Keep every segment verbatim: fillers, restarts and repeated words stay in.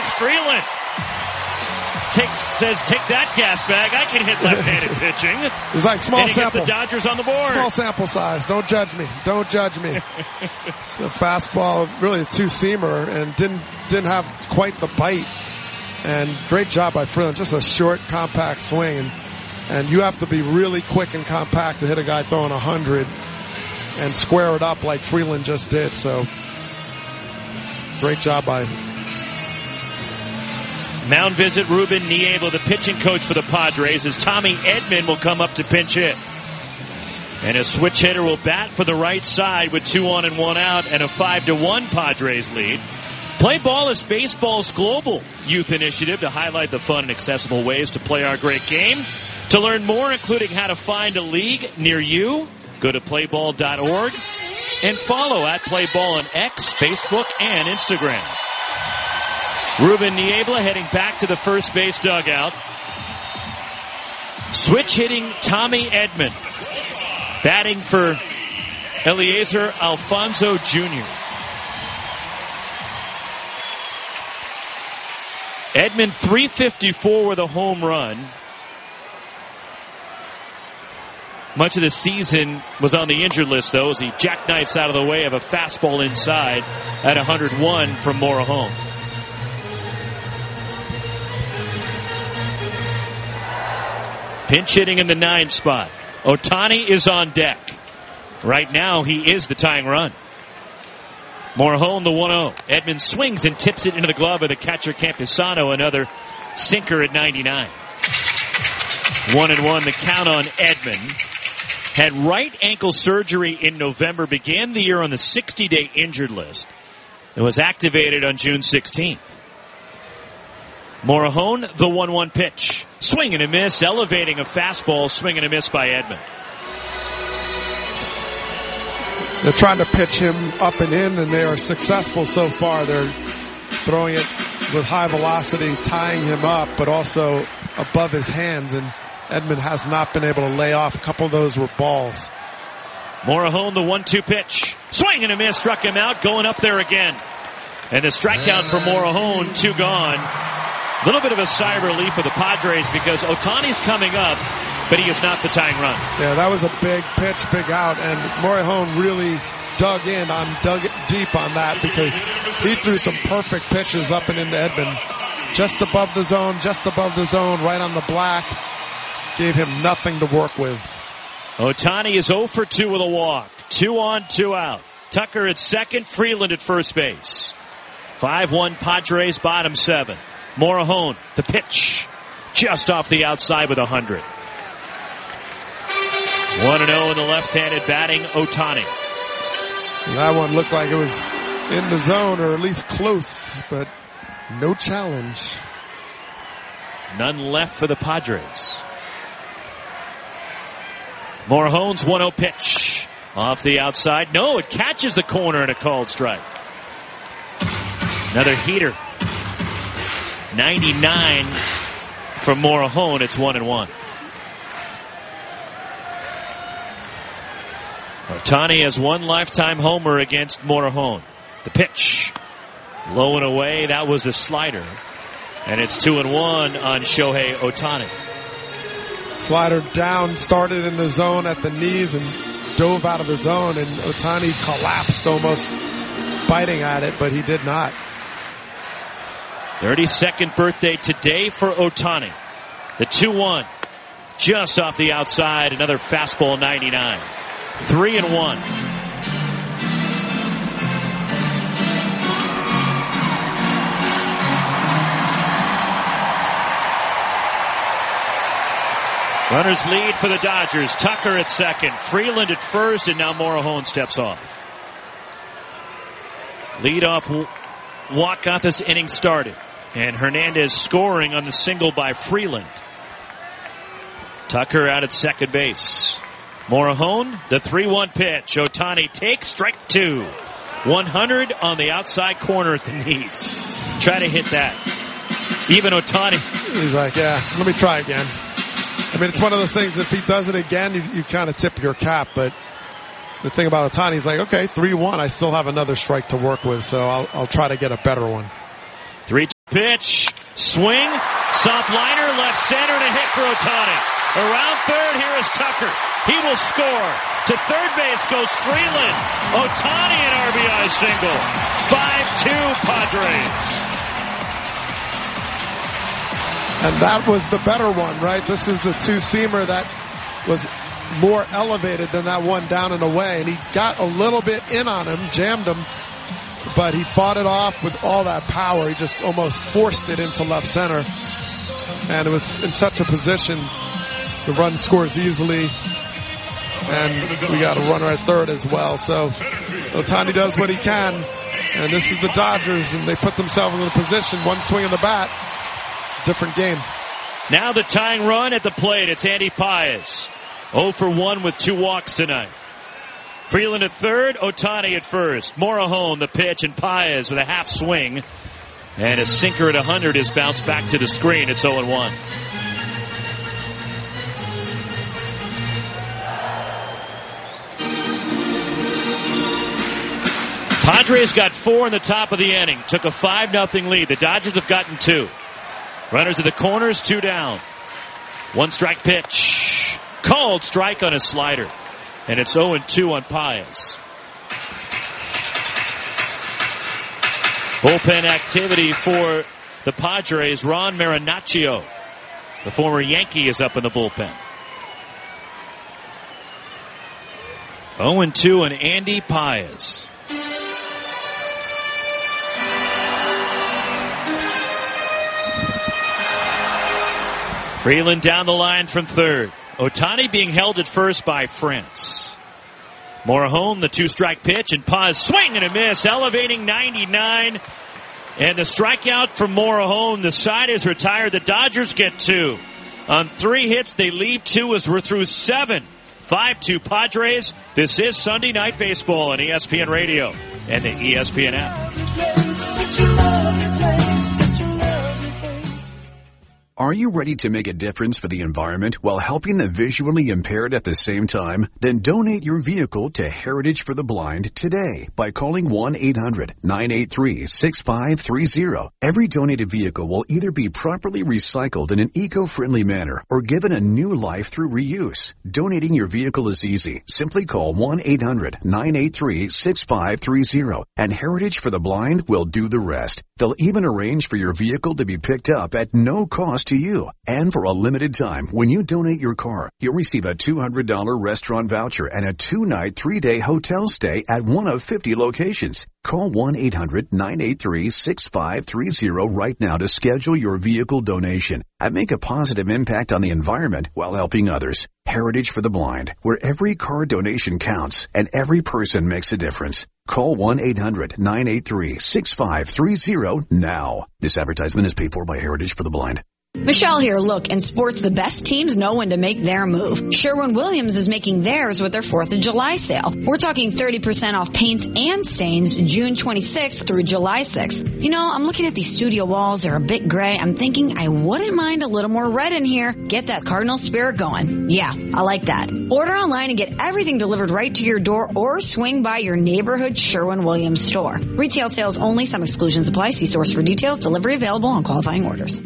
Alex Freeland takes, says, take that gas bag. I can hit left-handed pitching. It's like small and he sample. gets the Dodgers on the board. Small sample size. Don't judge me. Don't judge me. It's a fastball, really a two-seamer, and didn't didn't have quite the bite. And great job by Freeland. Just a short, compact swing. And, and you have to be really quick and compact to hit a guy throwing one hundred and square it up like Freeland just did. So, great job by him. Mound visit Ruben Niebla, the pitching coach for the Padres, as Tommy Edman will come up to pinch hit. And a switch hitter will bat for the right side with two on and one out and a five to one Padres lead. Play Ball is baseball's global youth initiative to highlight the fun and accessible ways to play our great game. To learn more, including how to find a league near you, go to play ball dot org and follow at Playball on X, Facebook, and Instagram. Ruben Niebla heading back to the first base dugout. Switch hitting Tommy Edman. Batting for Eliezer Alfonso Junior Edman three fifty-four with a home run. Much of the season was on the injured list, though, as he jackknifes out of the way of a fastball inside at one hundred one from Morejon. Pinch hitting in the nine spot. Ohtani is on deck. Right now, he is the tying run. Morejon the one oh. Edman swings and tips it into the glove of the catcher Campusano. Another sinker at ninety-nine. One and one, the count on Edman. Had right ankle surgery in November. Began the year on the sixty-day injured list. It was activated on June sixteenth. Morejon, the one one pitch. Swing and a miss, elevating a fastball. Swing and a miss by Edman. They're trying to pitch him up and in, and they are successful so far. They're throwing it with high velocity, tying him up, but also above his hands, and Edman has not been able to lay off. A couple of those were balls. Morejon, the one two pitch. Swing and a miss, struck him out, going up there again. And the strikeout for Morejon, two gone. A little bit of a sigh of relief for the Padres because Ohtani's coming up, but he is not the tying run. Yeah, that was a big pitch, big out, and Morejon really dug in on, dug deep on that because he threw some perfect pitches up and into Edman. Just above the zone, just above the zone, right on the black. Gave him nothing to work with. Ohtani is oh for two with a walk. Two on, two out. Tucker at second, Freeland at first base. five one Padres, bottom seven. Morejon, the pitch. Just off the outside with one hundred. one and oh in the left-handed batting Ohtani. That one looked like it was in the zone or at least close, but no challenge. None left for the Padres. Morejon's one oh pitch. Off the outside. No, it catches the corner and a called strike. Another heater. ninety-nine from Morejon. It's one and one. Ohtani has one lifetime homer against Morejon. The pitch. Low and away. That was a slider. And it's two and one on Shohei Ohtani. Slider down, started in the zone at the knees and dove out of the zone, and Ohtani collapsed, almost biting at it, but he did not. thirty-second birthday today for Ohtani. The two one. Just off the outside. Another fastball, ninety-nine. Three and one. Runners lead for the Dodgers. Tucker at second. Freeland at first, and now Morejon steps off. Leadoff walk got this inning started. And Hernandez scoring on the single by Freeland. Tucker out at second base. Morejon, the three one pitch. Ohtani takes strike two. one hundred on the outside corner at the knees. Try to hit that. Even Ohtani. He's like, yeah, let me try again. I mean, it's one of those things, if he does it again, you, you kind of tip your cap. But the thing about Ohtani, he's like, okay, three one. I still have another strike to work with, so I'll, I'll try to get a better one. three Pitch, swing, soft liner, left center, and a hit for Ohtani. Around third, here is Tucker. He will score. To third base goes Freeland. Ohtani an R B I single. five two Padres. And that was the better one, right? This is the two-seamer that was more elevated than that one down and away. And he got a little bit in on him, jammed him, but he fought it off with all that power. He just almost forced it into left center. And it was in such a position. The run scores easily. And we got a runner at third as well. So Ohtani does what he can. And this is the Dodgers, and they put themselves in a position. One swing of the bat. Different game. Now the tying run at the plate. It's Andy Paez. oh for one with two walks tonight. Freeland at third, Ohtani at first. Morejon the pitch, and Paez with a half swing. And a sinker at one hundred is bounced back to the screen. It's oh and one. Padres got four in the top of the inning. Took a five nothing lead. The Dodgers have gotten two. Runners at the corners, two down. One strike pitch. Called strike on a slider. And it's oh and two on Paez. Bullpen activity for the Padres. Ron Marinaccio, the former Yankee, is up in the bullpen. oh and two on Andy Paez. Freeland down the line from third. Ohtani being held at first by France. Morejon, the two-strike pitch, and Paz swing and a miss, elevating ninety-nine. And the strikeout from Morejon. The side is retired. The Dodgers get two. On three hits, they leave two as we're through seven. five two Padres. This is Sunday Night Baseball on E S P N Radio and the E S P N app. Are you ready to make a difference for the environment while helping the visually impaired at the same time? Then donate your vehicle to Heritage for the Blind today by calling one eight hundred nine eight three six five three zero. Every donated vehicle will either be properly recycled in an eco-friendly manner or given a new life through reuse. Donating your vehicle is easy. Simply call one eight hundred nine eight three six five three zero and Heritage for the Blind will do the rest. They'll even arrange for your vehicle to be picked up at no cost to you. And for a limited time, when you donate your car, you'll receive a two hundred dollars restaurant voucher and a two-night, three-day hotel stay at one of fifty locations. Call one eight hundred nine eight three six five three zero right now to schedule your vehicle donation and make a positive impact on the environment while helping others. Heritage for the Blind, where every car donation counts and every person makes a difference. Call one eight hundred nine eight three six five three zero now. This advertisement is paid for by Heritage for the Blind. Michelle here. Look, in sports, the best teams know when to make their move. Sherwin-Williams is making theirs with their fourth of July sale. We're talking thirty percent off paints and stains June twenty-sixth through July sixth. You know, I'm looking at these studio walls. They're a bit gray. I'm thinking I wouldn't mind a little more red in here. Get that Cardinal spirit going. Yeah, I like that. Order online and get everything delivered right to your door or swing by your neighborhood Sherwin-Williams store. Retail sales only. Some exclusions apply. See source for details. Delivery available on qualifying orders.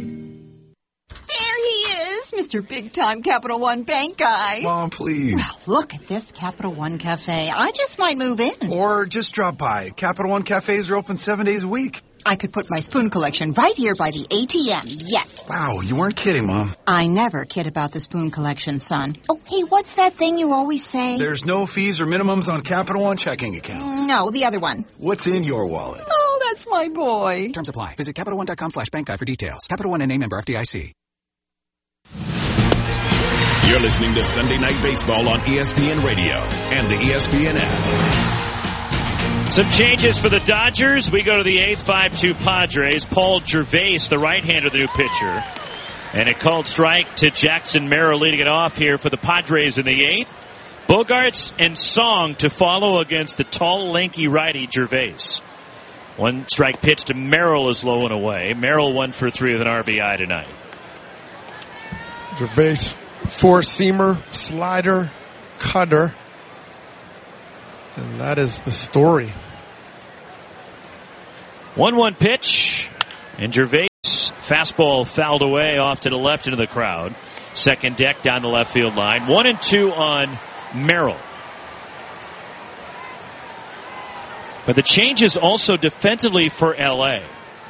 Mister Big Time Capital One Bank guy. Mom, please. Well, look at this Capital One Cafe. I just might move in. Or just drop by. Capital One Cafes are open seven days a week. I could put my spoon collection right here by the A T M. Yes. Wow, you weren't kidding, Mom. I never kid about the spoon collection, son. Oh, hey, what's that thing you always say? There's no fees or minimums on Capital One checking accounts. No, the other one. What's in your wallet? Oh, that's my boy. Terms apply. Visit CapitalOne.com slash bank guide for details. Capital One N A member F D I C. You're listening to Sunday Night Baseball on E S P N Radio and the E S P N app. Some changes for the Dodgers. We go to the eighth, five two Padres. Paul Gervais, the right-hander, the new pitcher. And a called strike to Jackson Merrill leading it off here for the Padres in the eighth. Bogarts and Song to follow against the tall, lanky righty Gervais. One strike pitch to Merrill is low and away. Merrill one for three with an R B I tonight. Gervais, four-seamer, slider, cutter. And that is the story. one one pitch. And Gervais, fastball fouled away off to the left into the crowd. Second deck down the left field line. One and two on Merrill. But the changes also defensively for L A.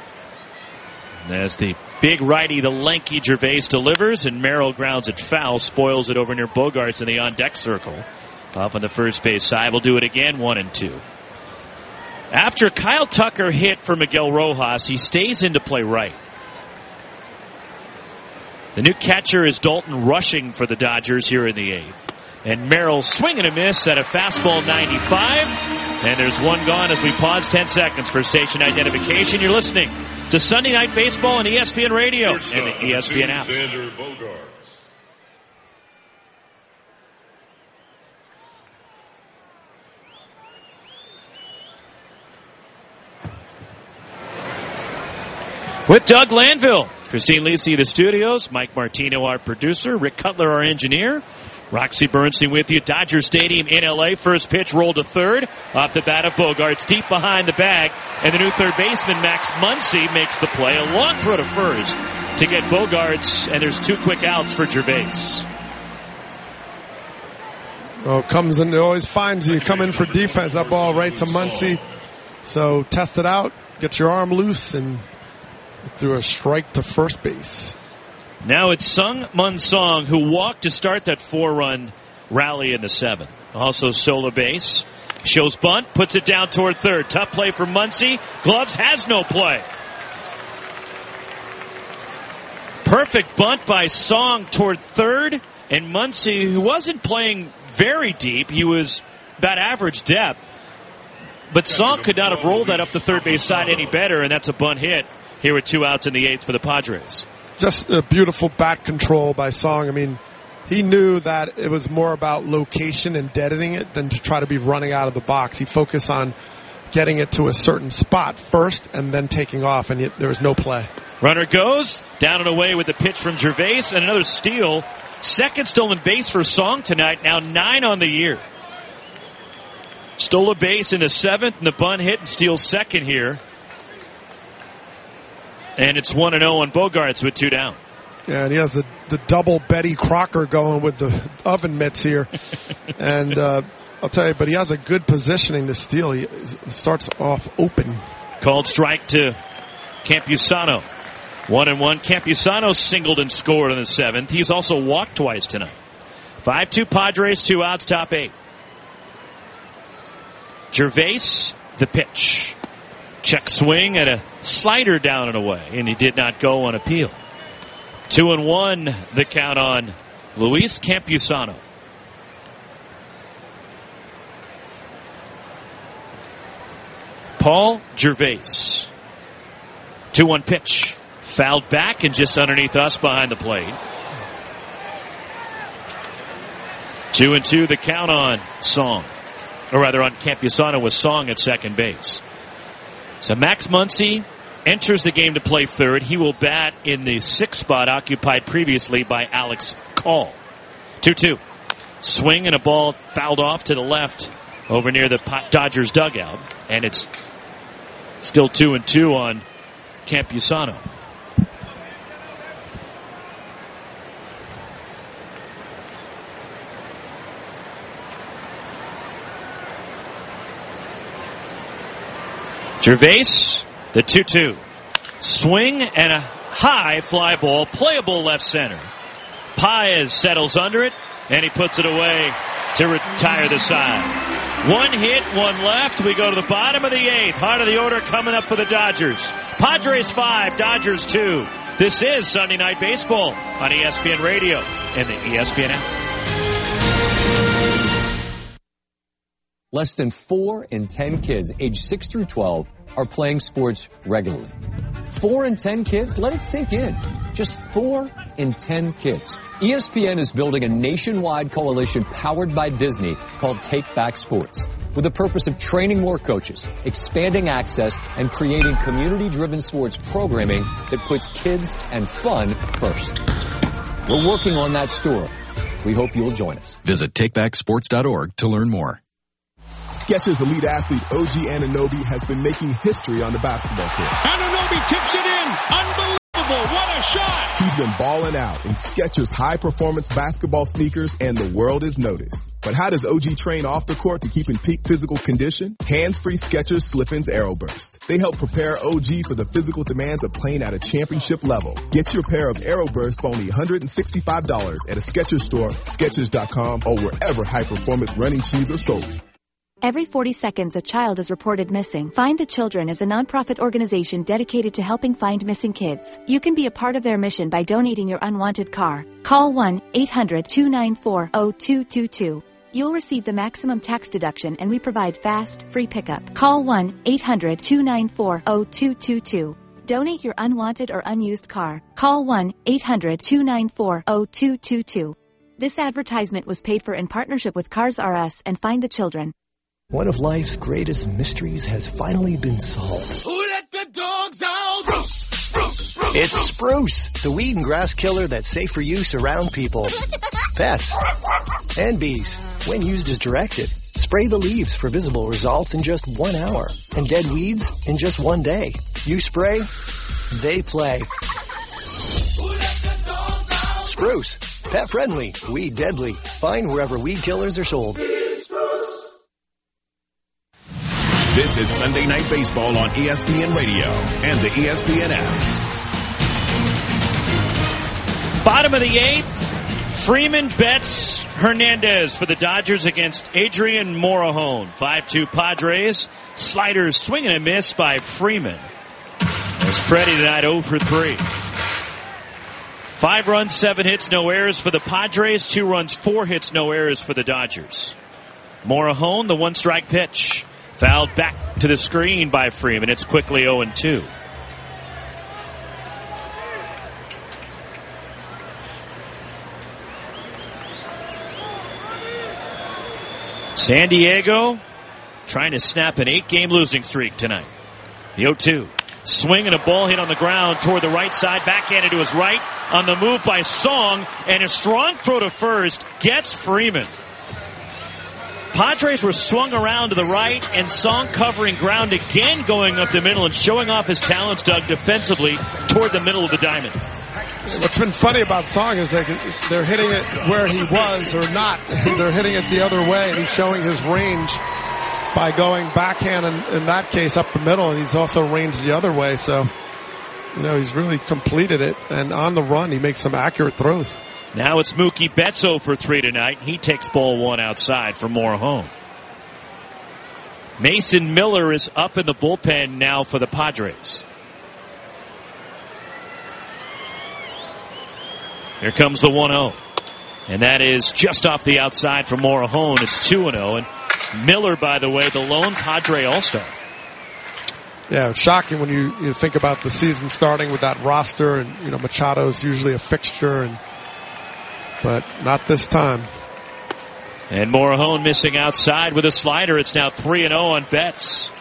As the big righty, the lanky Gervais delivers, and Merrill grounds it foul, spoils it over near Bogaerts in the on-deck circle. Off on the first base side, will do it again, one and two. After Kyle Tucker hit for Miguel Rojas, he stays in to play right. The new catcher is Dalton Rushing for the Dodgers here in the eighth. And Merrill swing and a miss at a fastball ninety-five. And there's one gone as we pause ten seconds for station identification. You're listening to Sunday Night Baseball on E S P N Radio and the E S P N app. With Doug Lanville, Christine Lisi, the studios, Mike Martino, our producer, Rick Cutler, our engineer, Roxy Bernstein with you. Dodger Stadium in L A. First pitch rolled to third. Off the bat of Bogaerts, deep behind the bag. And the new third baseman, Max Muncy, makes the play. A long throw to first to get Bogaerts, and there's two quick outs for Gervais. Well, comes in, it always finds you. Come in for defense. That ball right to Muncy. So test it out, get your arm loose, and threw a strike to first base. Now it's Sung Mun Song who walked to start that four-run rally in the seventh. Also stole a base. Shows bunt, puts it down toward third. Tough play for Muncy. Gloves has no play. Perfect bunt by Song toward third. And Muncy, who wasn't playing very deep, he was about average depth. But Song could not have rolled that up the third base side any better, and that's a bunt hit here with two outs in the eighth for the Padres. Just a beautiful bat control by Song. I mean, he knew that it was more about location and deadening it than to try to be running out of the box. He focused on getting it to a certain spot first and then taking off, and yet there was no play. Runner goes down and away with the pitch from Gervais, and another steal. Second stolen base for Song tonight, now nine on the year. Stole a base in the seventh, and the bunt hit and steals second here. And it's one and oh on Bogaerts with two down. Yeah, and he has the, the double Betty Crocker going with the oven mitts here. and uh, I'll tell you, but he has a good positioning to steal. He starts off open. Called strike to Campusano. One and one. Campusano singled and scored in the seventh. He's also walked twice tonight. five two Padres, two outs, top eight. Gervais, the pitch. Check swing and a slider down and away, and he did not go on appeal. Two and one, the count on Luis Campusano. Paul Gervais. two one pitch. Fouled back and just underneath us behind the plate. Two and two, the count on Song. Or rather on Campusano with Song at second base. So Max Muncy enters the game to play third. He will bat in the sixth spot occupied previously by Alex Call. two two. Swing and a ball fouled off to the left over near the Dodgers dugout. And it's still two and two on Campusano. Gervais, the two two. Swing and a high fly ball, playable left center. Paez settles under it, and he puts it away to retire the side. One hit, one left. We go to the bottom of the eighth. Heart of the order coming up for the Dodgers. Padres five, Dodgers two. This is Sunday Night Baseball on E S P N Radio and the E S P N app. Less than four in ten kids aged six through twelve are playing sports regularly. Four in ten kids? Let it sink in. Just four in ten kids. E S P N is building a nationwide coalition powered by Disney called Take Back Sports, with the purpose of training more coaches, expanding access, and creating community-driven sports programming that puts kids and fun first. We're working on that story. We hope you'll join us. Visit take back sports dot org to learn more. Skechers elite athlete O G Anunoby has been making history on the basketball court. Anunoby tips it in. Unbelievable. What a shot. He's been balling out in Skechers high-performance basketball sneakers, and the world is noticed. But how does O G train off the court to keep in peak physical condition? Hands-free Skechers Slip-ins Aeroburst. They help prepare O G for the physical demands of playing at a championship level. Get your pair of Aeroburst for only one hundred sixty-five dollars at a Skechers store, Skechers dot com, or wherever high-performance running shoes are sold. Every forty seconds, a child is reported missing. Find the Children is a nonprofit organization dedicated to helping find missing kids. You can be a part of their mission by donating your unwanted car. Call one eight hundred two nine four zero two two two. You'll receive the maximum tax deduction, and we provide fast, free pickup. Call one eight hundred two nine four zero two two two. Donate your unwanted or unused car. Call one eight hundred two nine four zero two two two. This advertisement was paid for in partnership with Cars R Us and Find the Children. One of life's greatest mysteries has finally been solved. Who let the dogs out? Spruce, spruce, spruce. It's Spruce, the weed and grass killer that's safe for use around people, pets, and bees. When used as directed, spray the leaves for visible results in just one hour, and dead weeds in just one day. You spray, they play. Spruce, pet friendly, weed deadly. Find wherever weed killers are sold. This is Sunday Night Baseball on E S P N Radio and the E S P N app. Bottom of the eighth, Freeman bets Hernandez for the Dodgers against Adrian Morejon. five two Padres. Sliders swing and a miss by Freeman. As Freddie tonight oh for three. Five runs, seven hits, no errors for the Padres. Two runs, four hits, no errors for the Dodgers. Morejon, the one-strike pitch. Fouled back to the screen by Freeman. It's quickly oh and two. San Diego trying to snap an eight-game losing streak tonight. The oh two. Swing and a ball hit on the ground toward the right side. Backhanded to his right. On the move by Song. And a strong throw to first gets Freeman. Padres were swung around to the right, and Song covering ground again, going up the middle and showing off his talents, Doug, defensively toward the middle of the diamond. What's been funny about Song is they can, they're hitting it where he was or not. They're hitting it the other way, and he's showing his range by going backhand, in, in that case, up the middle, and he's also ranged the other way. So, you know, he's really completed it, and on the run, he makes some accurate throws. Now it's Mookie Betts oh for three tonight. He takes ball one outside for Morejon. Mason Miller is up in the bullpen now for the Padres. Here comes the one oh. And that is just off the outside for Morejon. It's two and oh. And Miller, by the way, the lone Padre All-Star. Yeah, it's shocking when you, you think about the season starting with that roster, and, you know, Machado's usually a fixture, and but not this time. And Morejon missing outside with a slider. It's now three and oh on Betts.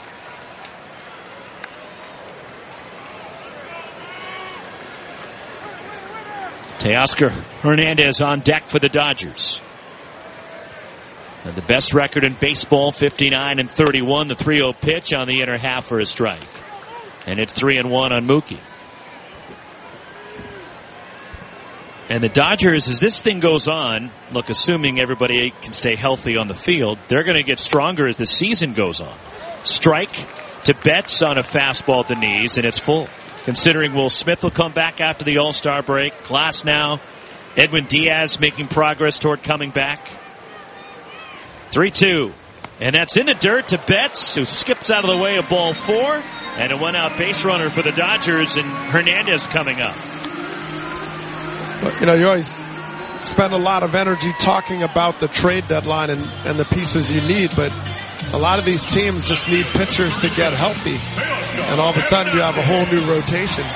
Teoscar Hernandez on deck for the Dodgers. And the best record in baseball, fifty-nine and thirty-one. The three oh pitch on the inner half for a strike. And it's three and one on Mookie. And the Dodgers, as this thing goes on, look, assuming everybody can stay healthy on the field, they're going to get stronger as the season goes on. Strike to Betts on a fastball at the knees, and it's full. Considering Will Smith will come back after the All-Star break. Glass now. Edwin Diaz making progress toward coming back. three two. And that's in the dirt to Betts, who skips out of the way of ball four. And a one-out base runner for the Dodgers, and Hernandez coming up. You know, you always spend a lot of energy talking about the trade deadline and, and the pieces you need, but a lot of these teams just need pitchers to get healthy, and all of a sudden you have a whole new rotation.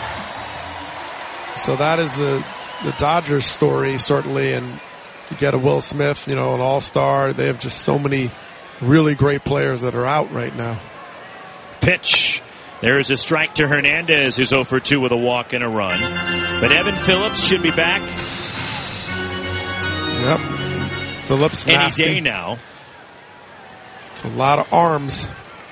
So that is the, the Dodgers story, certainly, and you get a Will Smith, you know, an all-star. They have just so many really great players that are out right now. Pitch. There is a strike to Hernandez, who's oh for two with a walk and a run. But Evan Phillips should be back. Yep. Phillips any masking. day now. It's a lot of arms.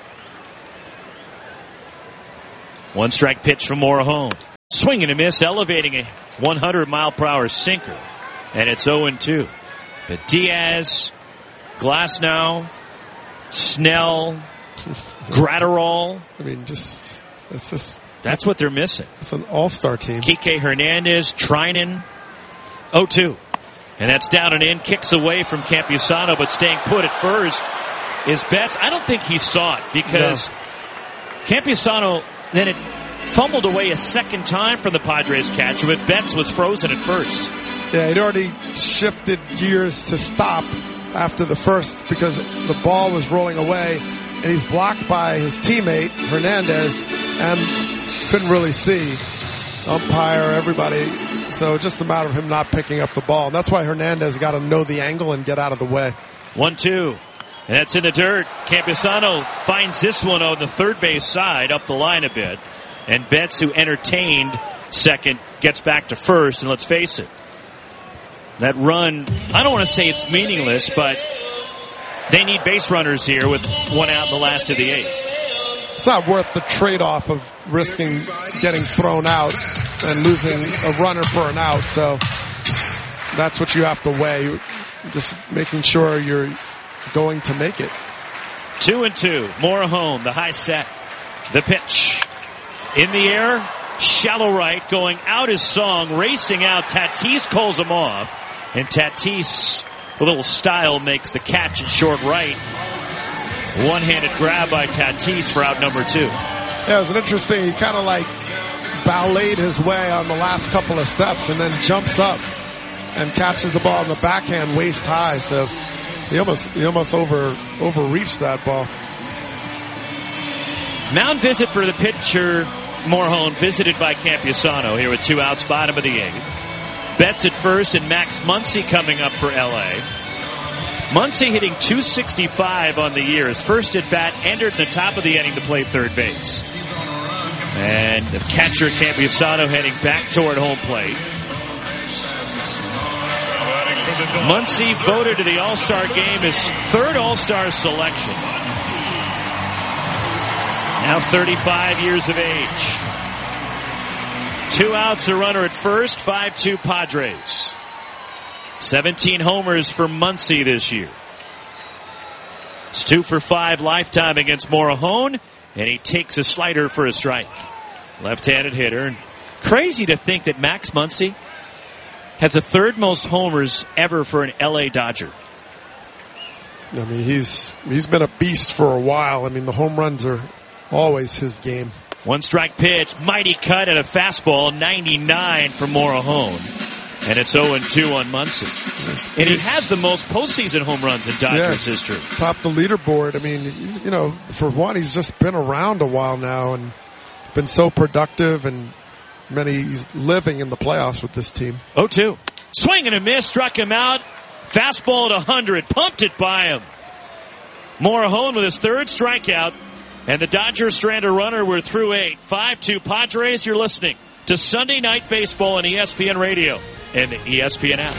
One strike pitch from Morahone. Swing and a miss, elevating a one hundred mile per hour sinker. And it's oh and two. But Diaz, Glasnow, Snell, Gratterall. I mean, just, it's just. That's what they're missing. It's an all-star team. Kike Hernandez, Trinan, oh two. And that's down and in, kicks away from Campusano, but staying put at first is Betts. I don't think he saw it because no. Campusano then it fumbled away a second time from the Padres catcher, but Betts was frozen at first. Yeah, he'd already shifted gears to stop after the first because the ball was rolling away, and he's blocked by his teammate, Hernandez, and couldn't really see umpire, everybody. So just a matter of him not picking up the ball. And that's why Hernandez got to know the angle and get out of the way. one two. And that's in the dirt. Campusano finds this one on the third base side, up the line a bit. And Betts, who entertained second, gets back to first. And let's face it, that run, I don't want to say it's meaningless, but they need base runners here with one out in the last of the eighth. It's not worth the trade-off of risking getting thrown out and losing a runner for an out. So that's what you have to weigh. Just making sure you're going to make it. Two and two. Morahone, the high set. The pitch. In the air. Shallow right. Going out is Song. Racing out. Tatis calls him off. And Tatis, a little style, makes the catch at short right. One-handed grab by Tatis for out number two. Yeah, it was an interesting, he kind of like balleted his way on the last couple of steps and then jumps up and catches the ball in the backhand waist high. So he almost he almost over overreached that ball. Mound visit for the pitcher, Morahone, visited by Campusano here with two outs, bottom of the eighth. Betts at first and Max Muncy coming up for L A. Muncy hitting two sixty-five on the year. His first at bat entered in the top of the inning to play third base. And the catcher Campusano heading back toward home plate. Muncy voted to the All-Star game, his third All-Star selection. Now thirty-five years of age. Two outs, a runner at first, five two Padres. seventeen homers for Muncy this year. It's two for five lifetime against Morahone, and he takes a slider for a strike. Left-handed hitter. Crazy to think that Max Muncy has the third most homers ever for an L A Dodger. I mean, he's he's been a beast for a while. I mean, the home runs are always his game. One strike pitch, mighty cut and a fastball, ninety-nine for Morahone. And it's oh and two on Muncy. And he has the most postseason home runs in Dodgers yeah, history. Top the leaderboard. I mean, he's, you know, for one, he's just been around a while now and been so productive, and many he's living in the playoffs with this team. oh two. Swing and a miss, struck him out. Fastball at one hundred, pumped it by him. Morahone with his third strikeout, and the Dodgers strand a runner. We're through eight. five two Padres. You're listening to Sunday Night Baseball on E S P N Radio and the E S P N app.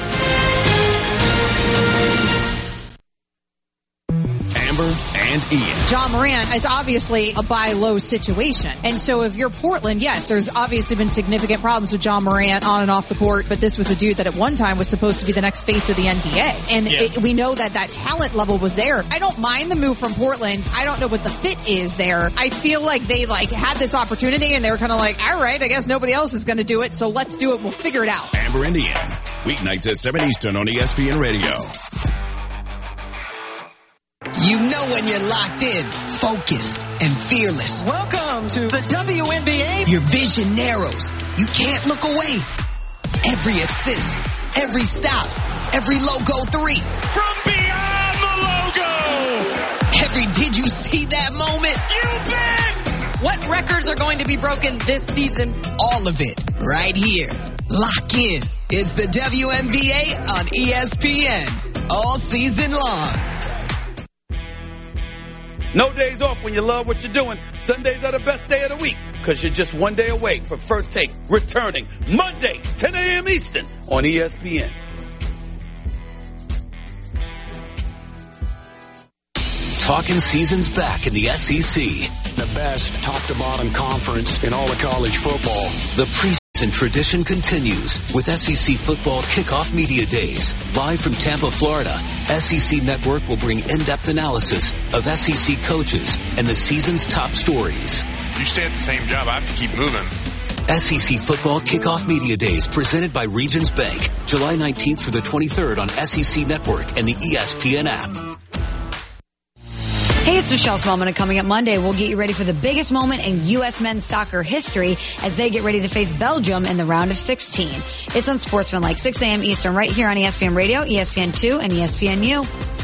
Amber and Ian. John Moran, it's obviously a buy low situation. And so if you're Portland, yes, there's obviously been significant problems with John Moran on and off the court, but this was a dude that at one time was supposed to be the next face of the N B A. And yeah. it, we know that that talent level was there. I don't mind the move from Portland. I don't know what the fit is there. I feel like they like had this opportunity and they were kind of like, all right, I guess nobody else is going to do it, so let's do it. We'll figure it out. Amber and Ian, weeknights at seven Eastern on E S P N Radio. You know when you're locked in, focused, and fearless. Welcome to the W N B A. Your vision narrows. You can't look away. Every assist, every stop, every logo three. From beyond the logo. Every did you see that moment? You bet. What records are going to be broken this season? All of it, right here. Lock in. It's the W N B A on E S P N. All season long. No days off when you love what you're doing. Sundays are the best day of the week because you're just one day away from First Take returning Monday, ten a.m. Eastern on E S P N. talking season's back in the S E C. The best top-to-bottom conference in all of college football. The preseason tradition continues with S E C Football Kickoff Media Days. Live from Tampa, Florida, S E C Network will bring in-depth analysis of S E C coaches and the season's top stories. If you stay at the same job, I have to keep moving. S E C Football Kickoff Media Days presented by Regions Bank, July nineteenth through the twenty-third on S E C Network and the E S P N app. Hey, it's Michelle Smallman, and coming up Monday, we'll get you ready for the biggest moment in U S men's soccer history as they get ready to face Belgium in the round of sixteen. It's on Sportsmanlike, six a.m. Eastern, right here on E S P N Radio, E S P N two, and E S P N U.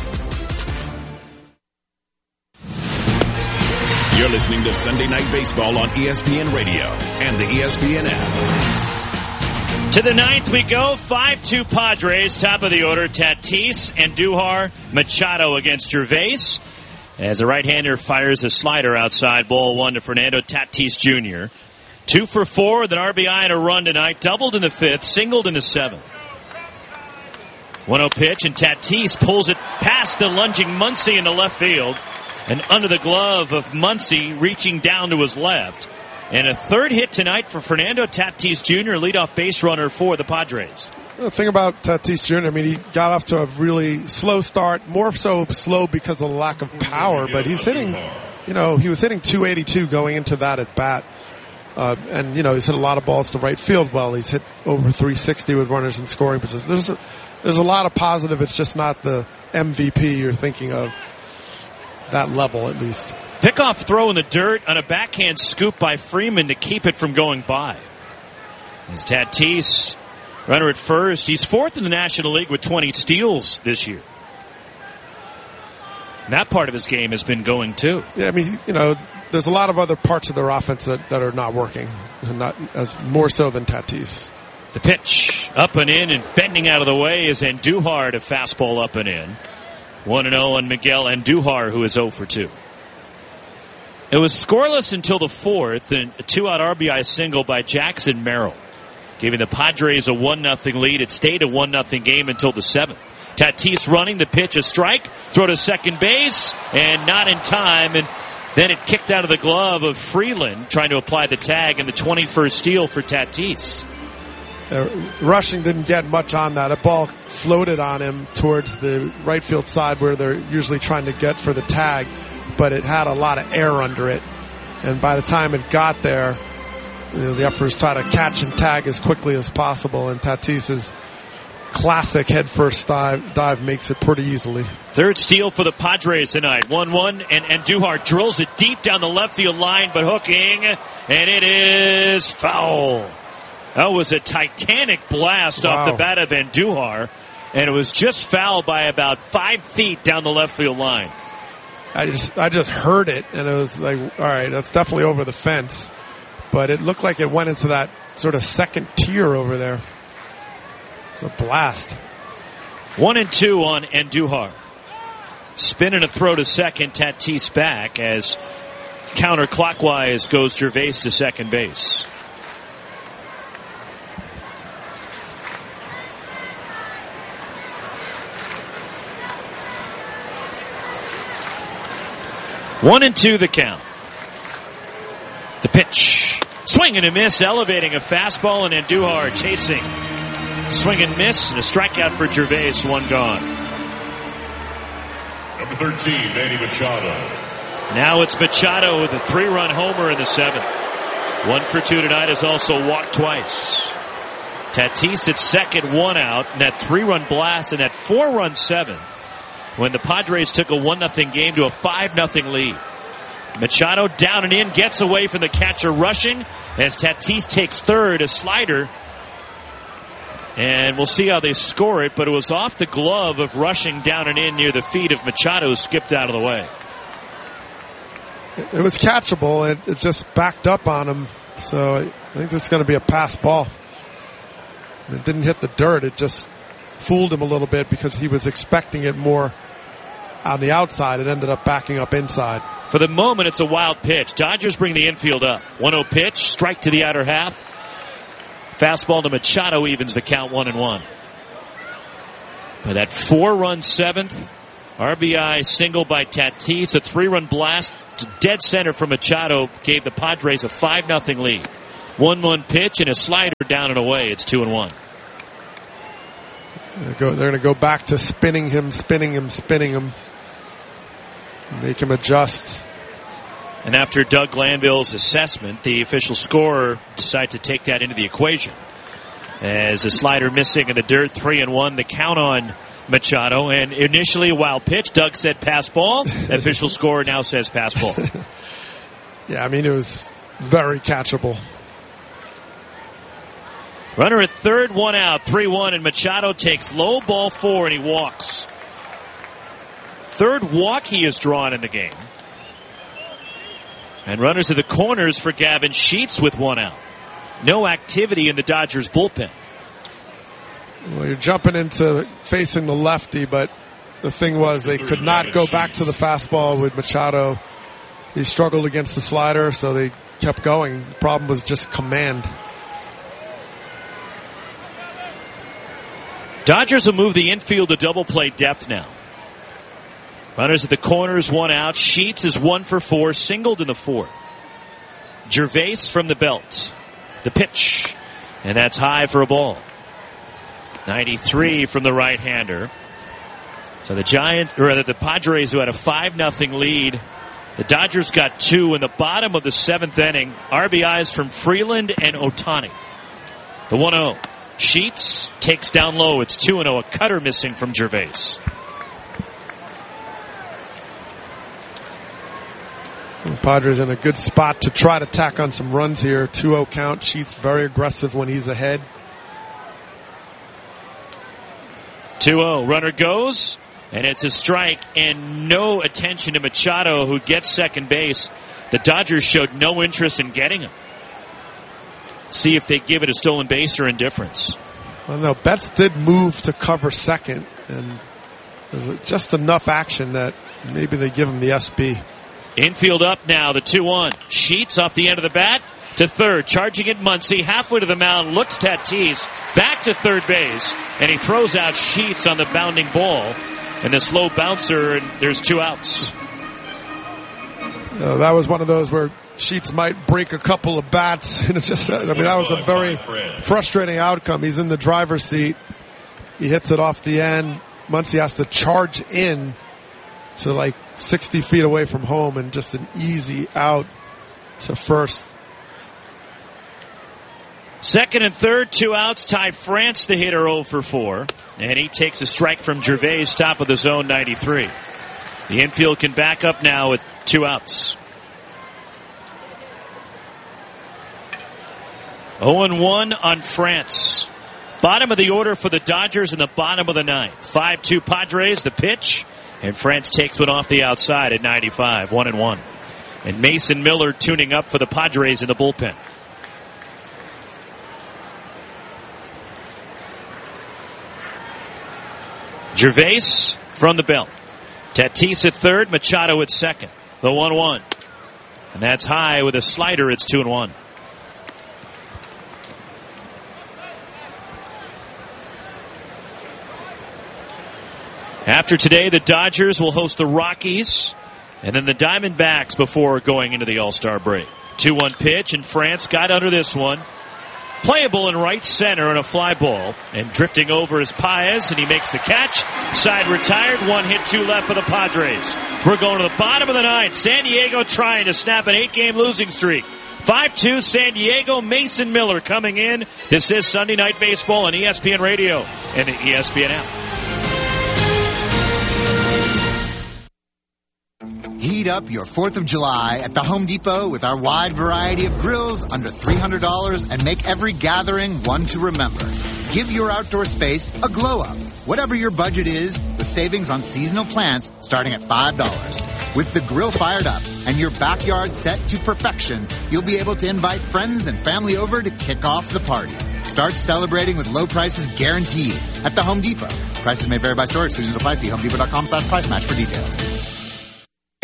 You're listening to Sunday Night Baseball on E S P N Radio and the E S P N app. To the ninth we go. five two Padres. Top of the order, Tatis, Andujar, Machado against Gervais. As the right-hander fires a slider outside, ball one to Fernando Tatis Junior Two for four with an R B I and a run tonight. Doubled in the fifth, singled in the seventh. one oh pitch, and Tatis pulls it past the lunging Muncy in the left field. And under the glove of Muncy, reaching down to his left. And a third hit tonight for Fernando Tatis Junior, leadoff base runner for the Padres. The thing about Tatis Junior, I mean, he got off to a really slow start, more so slow because of the lack of power, but he's hitting, you know, he was hitting two eighty-two going into that at bat. Uh, and, you know, he's hit a lot of balls to right field well. He's hit over three sixty with runners in scoring positions. There's a, there's a lot of positive. It's just not the M V P you're thinking of, that level at least. Pickoff throw in the dirt on a backhand scoop by Freeman to keep it from going by. As Tatis, runner at first, he's fourth in the National League with twenty steals this year. And that part of his game has been going too. Yeah, I mean, you know, there's a lot of other parts of their offense that, that are not working, and not as more so than Tatis. The pitch up and in, and bending out of the way is Andujar, a fastball up and in. one and oh on Miguel Andujar, who is oh for two. It was scoreless until the fourth, and a two-out R B I single by Jackson Merrill, giving the Padres a one nothing lead. It stayed a one nothing game until the seventh. Tatis running, the pitch, a strike, throw to second base, and not in time, and then it kicked out of the glove of Freeland, trying to apply the tag, and the twenty-first steal for Tatis. Uh, Rushing didn't get much on that. A ball floated on him towards the right field side where they're usually trying to get for the tag, but it had a lot of air under it. And by the time it got there, you know, the efforts try to catch and tag as quickly as possible, and Tatis's classic headfirst dive, dive makes it pretty easily. Third steal for the Padres tonight. one one, and Andujar drills it deep down the left field line, but hooking, and it is foul. That was a titanic blast wow. off the bat of Andujar, and it was just foul by about five feet down the left field line. I just I just heard it, and it was like, all right, that's definitely over the fence. But it looked like it went into that sort of second tier over there. It's a blast. One and two on Andujar. Spin and a throw to second, Tatis back as counterclockwise goes Gervais to second base. One and two the count. The pitch. Swing and a miss, elevating a fastball, and Andujar chasing. Swing and miss, and a strikeout for Gervais, one gone. Number thirteen, Manny Machado. Now it's Machado with a three-run homer in the seventh. One for two tonight, has also walked twice. Tatis at second, one out, and that three-run blast in that four-run seventh, when the Padres took a one nothing game to a five nothing lead. Machado down and in, gets away from the catcher Rushing as Tatis takes third, a slider. And we'll see how they score it, but it was off the glove of Rushing down and in near the feet of Machado, who skipped out of the way. It was catchable. It, it just backed up on him. So I think this is going to be a pass ball. It didn't hit the dirt. It just fooled him a little bit because he was expecting it more on the outside. It ended up backing up inside. For the moment, it's a wild pitch. Dodgers bring the infield up. one oh pitch, strike to the outer half. Fastball to Machado evens the count one and one. But that four-run seventh R B I single by Tatis. A three-run blast to dead center from Machado gave the Padres a five nothing lead. one one pitch and a slider down and away. It's two and one. They're going to go back to spinning him, spinning him, spinning him. Make him adjust. And after Doug Glanville's assessment, the official scorer decided to take that into the equation. As a slider missing in the dirt, three and one, the count on Machado. And initially a wild pitch. Doug said pass ball. The official scorer now says pass ball. Yeah, I mean, it was very catchable. Runner at third, one out, three one, and Machado takes low ball four and he walks. Third walk he has drawn in the game. And runners at the corners for Gavin Sheets with one out. No activity in the Dodgers bullpen. Well, you're jumping into facing the lefty, but the thing was they could not go back to the fastball with Machado. He struggled against the slider, so they kept going. The problem was just command. Dodgers will move the infield to double play depth now. Runners at the corners, one out. Sheets is one for four, singled in the fourth. Gervais from the belt. The pitch, and that's high for a ball. ninety-three from the right-hander. So the Giants, or rather the Padres, who had a five nothing lead, the Dodgers got two in the bottom of the seventh inning. R B Is from Freeland and Ohtani. The one oh. Sheets takes down low. It's two and oh. A cutter missing from Gervais. The Padres in a good spot to try to tack on some runs here. two oh count. Sheets very aggressive when he's ahead. two oh. Runner goes, and it's a strike, and no attention to Machado, who gets second base. The Dodgers showed no interest in getting him. See if they give it a stolen base or indifference. Well, no, Betts did move to cover second, and there's just enough action that maybe they give him the S B. Infield up now, the two one. Sheets off the end of the bat to third. Charging it Muncy, halfway to the mound, looks Tatis, back to third base, and he throws out Sheets on the bounding ball. And the slow bouncer, and there's two outs. Uh, that was one of those where Sheets might break a couple of bats. And it just, I mean, that was a very frustrating outcome. He's in the driver's seat. He hits it off the end. Muncy has to charge in to like sixty feet away from home, and just an easy out to first. Second and third, two outs. Ty France, the hitter, oh for four. And he takes a strike from Gervais, top of the zone, ninety-three. The infield can back up now with two outs. oh and one on France. Bottom of the order for the Dodgers in the bottom of the ninth. five two Padres, the pitch. And France takes one off the outside at ninety-five, one and one. And Mason Miller tuning up for the Padres in the bullpen. Gervais from the belt. Tatis at third, Machado at second. The one one. And that's high with a slider. It's two and one. After today, the Dodgers will host the Rockies and then the Diamondbacks before going into the All-Star break. two one pitch, and France got under this one. Playable in right center on a fly ball. And drifting over is Paez, and he makes the catch. Side retired, one hit, two left for the Padres. We're going to the bottom of the ninth. San Diego trying to snap an eight-game losing streak. five two San Diego. Mason Miller coming in. This is Sunday Night Baseball on E S P N Radio and the E S P N app. Heat up your fourth of July at the Home Depot with our wide variety of grills under three hundred dollars and make every gathering one to remember. Give your outdoor space a glow up, whatever your budget is, with savings on seasonal plants starting at five dollars. With the grill fired up and your backyard set to perfection, you'll be able to invite friends and family over to kick off the party. Start celebrating with low prices guaranteed at the Home Depot. Prices may vary by store. Exclusions apply. See homedepot.com slash price match for details.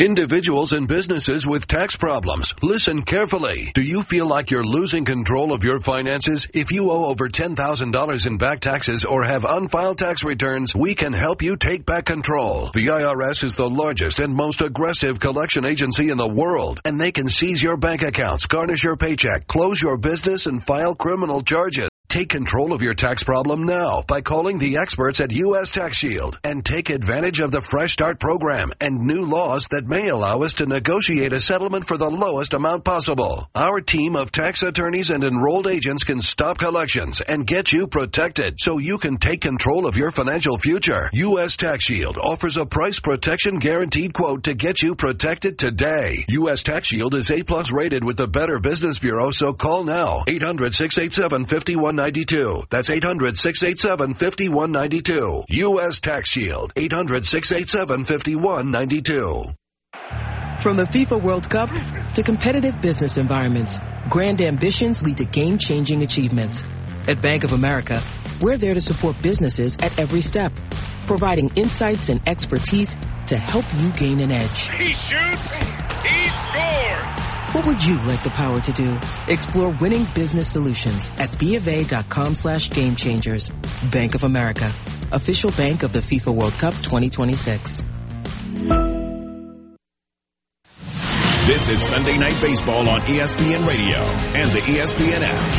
Individuals and businesses with tax problems, listen carefully. Do you feel like you're losing control of your finances? If you owe over ten thousand dollars in back taxes or have unfiled tax returns, we can help you take back control. The I R S is the largest and most aggressive collection agency in the world, and they can seize your bank accounts, garnish your paycheck, close your business, and file criminal charges. Take control of your tax problem now by calling the experts at U S Tax Shield and take advantage of the Fresh Start program and new laws that may allow us to negotiate a settlement for the lowest amount possible. Our team of tax attorneys and enrolled agents can stop collections and get you protected so you can take control of your financial future. U S Tax Shield offers a price protection guaranteed quote to get you protected today. U S Tax Shield is A plus rated with the Better Business Bureau, so call now. eight hundred, six eight seven, five one nine two. That's eight hundred, six eight seven, five one nine two. U S Tax Shield. eight hundred, six eight seven, five one nine two. From the FIFA World Cup to competitive business environments, grand ambitions lead to game-changing achievements. At Bank of America, we're there to support businesses at every step, providing insights and expertise to help you gain an edge. He shoots, he scores! What would you like the power to do? Explore winning business solutions at BofA.com slash game changers. Bank of America, official bank of the FIFA World Cup twenty twenty-six. This is Sunday Night Baseball on E S P N Radio and the E S P N app.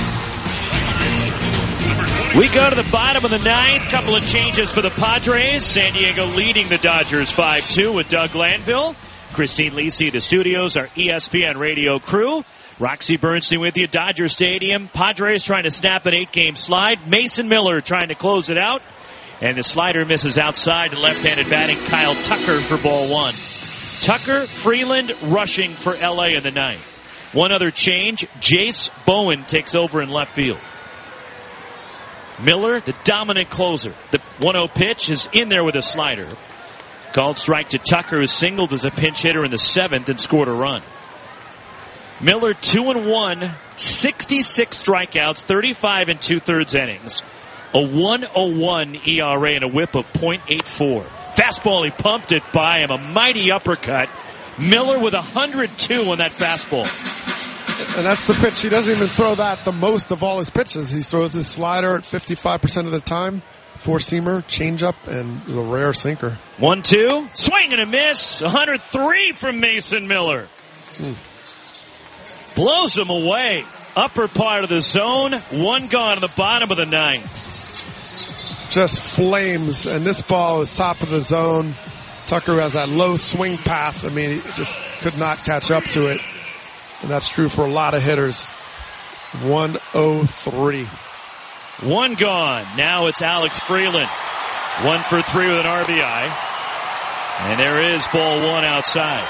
We go to the bottom of the ninth. Couple of changes for the Padres. San Diego leading the Dodgers five two with Doug Glanville. Christine Lisi at the studios, our E S P N radio crew. Roxy Bernstein with you at Dodger Stadium. Padres trying to snap an eight-game slide. Mason Miller trying to close it out. And the slider misses outside to left-handed batting Kyle Tucker for ball one. Tucker, Freeland rushing for L A in the ninth. One other change, Jace Bowen takes over in left field. Miller, the dominant closer. The one oh pitch is in there with a slider. Called strike to Tucker, who singled as a pinch hitter in the seventh and scored a run. Miller two and one, sixty-six strikeouts, thirty-five and two-thirds innings, a one oh one E R A and a whip of point eight four. Fastball, he pumped it by him, a mighty uppercut. Miller with one hundred two on that fastball. And that's the pitch. He doesn't even throw that the most of all his pitches. He throws his slider at fifty-five percent of the time. Four-seamer, changeup, and the rare sinker. one two, swing and a miss. one hundred three from Mason Miller. Hmm. Blows him away. Upper part of the zone. One gone at the bottom of the ninth. Just flames, and this ball is top of the zone. Tucker has that low swing path. I mean, he just could not catch up to it. And that's true for a lot of hitters. one oh three. One gone. Now it's Alex Freeland. One for three with an R B I. And there is ball one outside.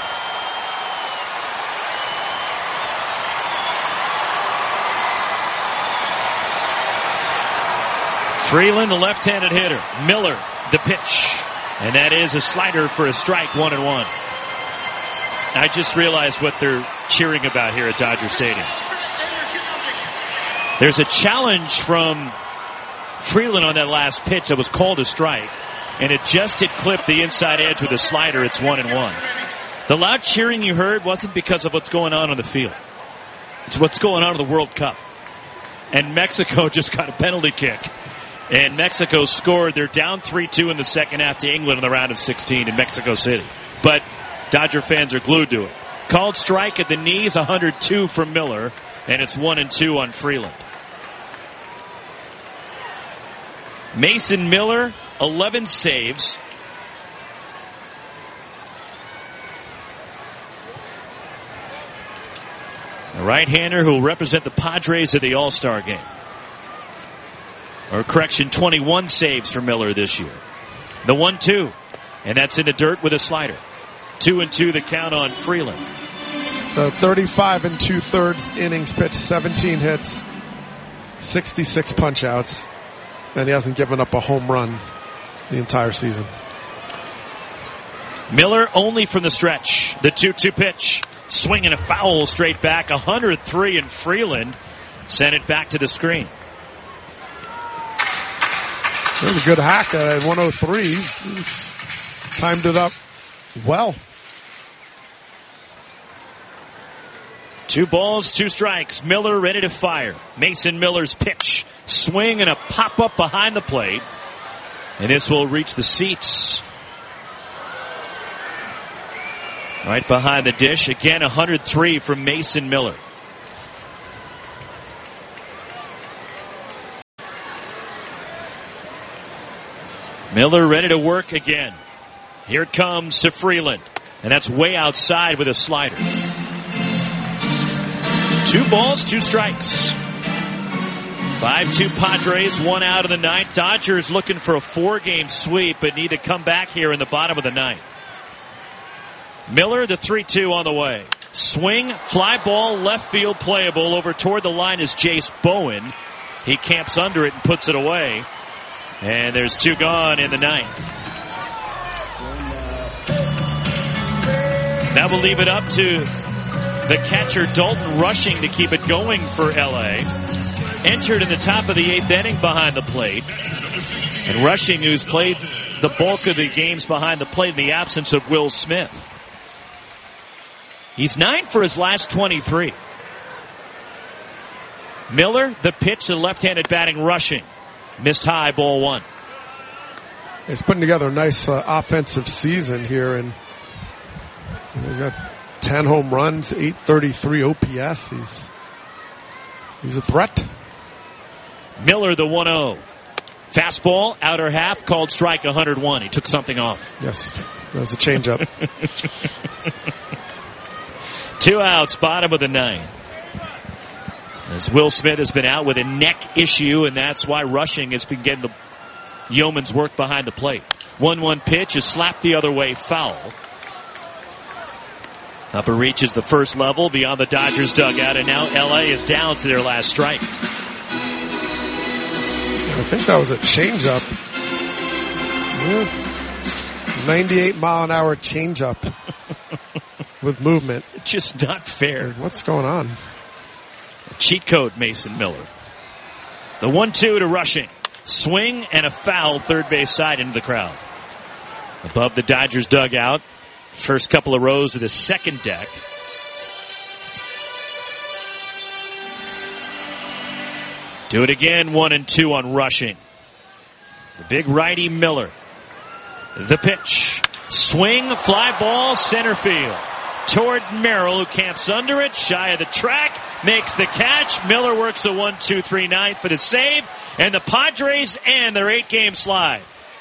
Freeland, the left-handed hitter. Miller, the pitch. And that is a slider for a strike, one and one. I just realized what they're cheering about here at Dodger Stadium. There's a challenge from Freeland on that last pitch that was called a strike, and it just did clip the inside edge with a slider. It's one and one. The loud cheering you heard wasn't because of what's going on on the field. It's what's going on in the World Cup. And Mexico just got a penalty kick. And Mexico scored. They're down three two in the second half to England in the round of sixteen in Mexico City. But Dodger fans are glued to it. Called strike at the knees, one hundred two from Miller, and it's one and two on Freeland. Mason Miller, eleven saves. A right-hander who will represent the Padres at the All-Star game. Or correction, twenty-one saves for Miller this year. The one two, and that's in the dirt with a slider. Two and two the count on Freeland. So thirty-five and two-thirds innings pitched, seventeen hits, sixty-six punch-outs. And he hasn't given up a home run the entire season. Miller only from the stretch. The two two pitch. Swinging a foul straight back. one hundred three, and Freeland sent it back to the screen. There's a good hack at one oh three. He's timed it up well. Two balls, two strikes. Miller ready to fire. Mason Miller's pitch. Swing and a pop-up behind the plate. And this will reach the seats. Right behind the dish. Again, one hundred three from Mason Miller. Miller ready to work again. Here it comes to Freeland. And that's way outside with a slider. Two balls, two strikes. five two Padres, one out of the ninth. Dodgers looking for a four-game sweep, but need to come back here in the bottom of the ninth. Miller, the three two on the way. Swing, fly ball, left field playable. Over toward the line is Jace Bowen. He camps under it and puts it away. And there's two gone in the ninth. That will leave it up to the catcher Dalton Rushing to keep it going for L A. Entered in the top of the eighth inning behind the plate. And Rushing, who's played the bulk of the games behind the plate in the absence of Will Smith. He's nine for his last twenty-three. Miller, the pitch to left-handed batting Rushing. Missed high, ball one. He's putting together a nice uh, offensive season here, and you know, he's got ten home runs, eight thirty-three O P S. He's he's a threat. Miller, the one oh. Fastball, outer half, called strike one oh one. He took something off. Yes, that was a changeup. Two outs, bottom of the ninth. As Will Smith has been out with a neck issue, and that's why Rushing has been getting the yeoman's work behind the plate. one one pitch is slapped the other way, foul. Upper reaches the first level beyond the Dodgers dugout, and now L A is down to their last strike. I think that was a changeup. Yeah. ninety-eight mile an hour changeup with movement. Just not fair. What's going on? Cheat code, Mason Miller. The one two to Rushing. Swing and a foul third base side into the crowd. Above the Dodgers dugout. First couple of rows of the second deck. Do it again, one and two on Rushing. The big righty Miller. The pitch. Swing, fly ball, center field. Toward Merrill, who camps under it, shy of the track, makes the catch. Miller works a one two three ninth for the save, and the Padres end their eight-game slide.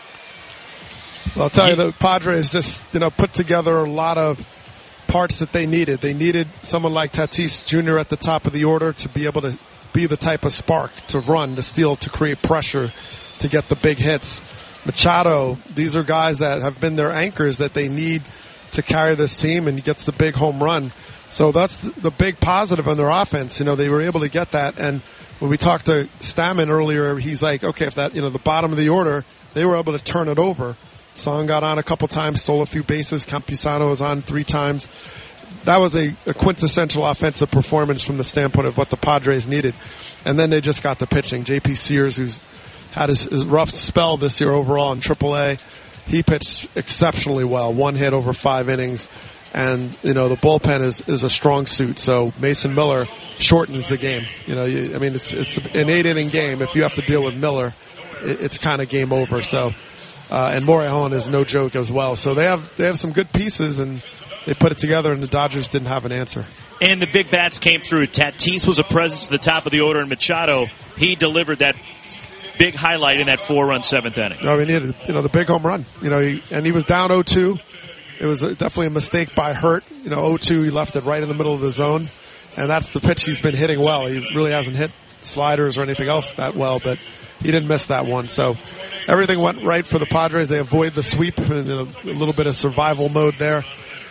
Well, I'll tell you, the Padres just, you know, put together a lot of parts that they needed. They needed someone like Tatis Junior at the top of the order to be able to be the type of spark, to run, to steal, to create pressure, to get the big hits. Machado, these are guys that have been their anchors that they need to carry this team, and he gets the big home run. So that's the big positive on their offense. You know, they were able to get that. And when we talked to Stammen earlier, he's like, okay, if that, you know, the bottom of the order, they were able to turn it over. Song got on a couple times, stole a few bases. Campusano was on three times. That was a, a quintessential offensive performance from the standpoint of what the Padres needed. And then they just got the pitching. J P Sears, who's had his, his rough spell this year overall in triple A, he pitched exceptionally well. One hit over five innings. And, you know, the bullpen is, is a strong suit. So Mason Miller shortens the game. You know, you, I mean, it's, it's an eight inning game. If you have to deal with Miller, it, it's kind of game over. So, uh, and Morejon is no joke as well. So they have, they have some good pieces, and they put it together, and the Dodgers didn't have an answer. And the big bats came through. Tatis was a presence at the top of the order, and Machado, he delivered that big highlight in that four-run seventh inning. No, he needed, you know, the big home run. You know, he, and he was down oh two. It was a, definitely a mistake by Hurt. You know, oh two, he left it right in the middle of the zone, and that's the pitch he's been hitting well. He really hasn't hit sliders or anything else that well, but he didn't miss that one. So everything went right for the Padres. They avoid the sweep and a, a little bit of survival mode there,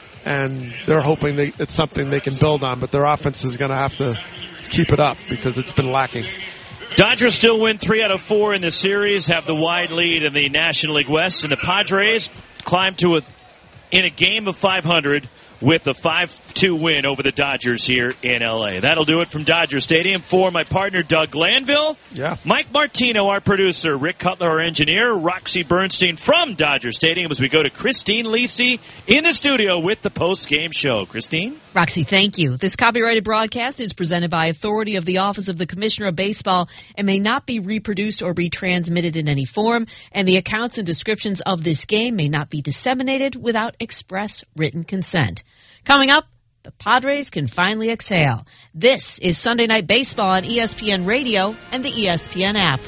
and they're hoping they, it's something they can build on, but their offense is going to have to keep it up because it's been lacking. Dodgers still win three out of four in the series, have the wide lead in the National League West, and the Padres climb to a, in a game of five hundred, with a five two win over the Dodgers here in L A. That'll do it from Dodger Stadium. For my partner, Doug Glanville, yeah. Mike Martino, our producer, Rick Cutler, our engineer, Roxy Bernstein from Dodger Stadium, as we go to Christine Lisi in the studio with the post-game show. Christine? Roxy, thank you. This copyrighted broadcast is presented by authority of the Office of the Commissioner of Baseball and may not be reproduced or retransmitted in any form, and the accounts and descriptions of this game may not be disseminated without express written consent. Coming up, the Padres can finally exhale. This is Sunday Night Baseball on E S P N Radio and the E S P N app.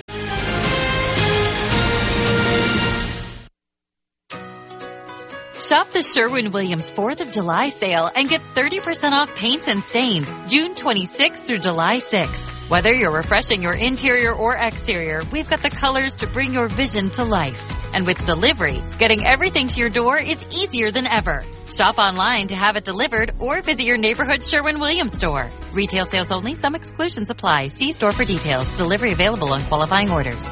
Shop the Sherwin-Williams fourth of July sale and get thirty percent off paints and stains June twenty-sixth through July sixth. Whether you're refreshing your interior or exterior, we've got the colors to bring your vision to life. And with delivery, getting everything to your door is easier than ever. Shop online to have it delivered or visit your neighborhood Sherwin-Williams store. Retail sales only. Some exclusions apply. See store for details. Delivery available on qualifying orders.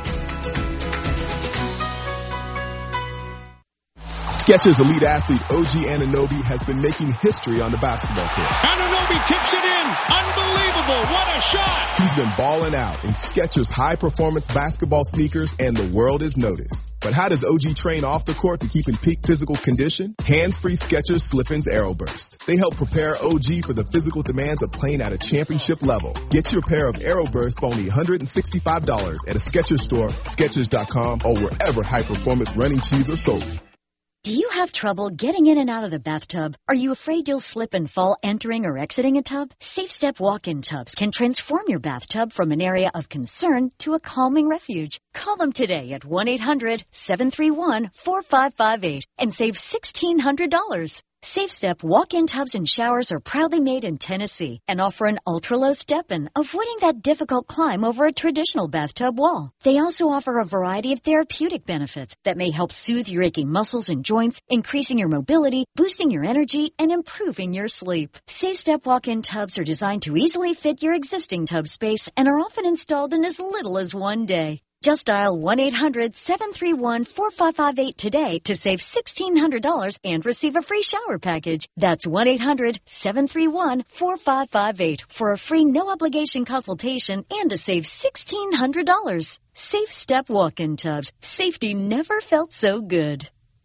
Skechers elite athlete O G Anunoby has been making history on the basketball court. Anunoby tips it in. Unbelievable. What a shot. He's been balling out in Skechers high-performance basketball sneakers, and the world is noticed. But how does O G train off the court to keep in peak physical condition? Hands-free Skechers Slip-ins Aeroburst. They help prepare O G for the physical demands of playing at a championship level. Get your pair of Aeroburst for only one hundred sixty-five dollars at a Skechers store, Skechers dot com, or wherever high-performance running shoes are sold. Do you have trouble getting in and out of the bathtub? Are you afraid you'll slip and fall entering or exiting a tub? SafeStep walk-in tubs can transform your bathtub from an area of concern to a calming refuge. Call them today at one eight hundred seven three one four five five eight and save sixteen hundred dollars. SafeStep walk-in tubs and showers are proudly made in Tennessee and offer an ultra-low step-in, avoiding that difficult climb over a traditional bathtub wall. They also offer a variety of therapeutic benefits that may help soothe your aching muscles and joints, increasing your mobility, boosting your energy, and improving your sleep. SafeStep walk-in tubs are designed to easily fit your existing tub space and are often installed in as little as one day. Just dial one eight hundred seven three one four five five eight today to save sixteen hundred dollars and receive a free shower package. That's one eight hundred seven three one four five five eight for a free no-obligation consultation and to save sixteen hundred dollars. Safe Step walk-in tubs. Safety never felt so good.